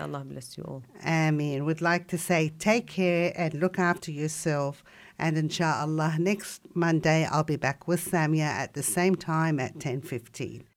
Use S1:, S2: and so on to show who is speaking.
S1: Allah bless you all.
S2: Ameen. We'd like to say take care and look after yourself. And inshallah, next Monday I'll be back with Samia at the same time at 10:15.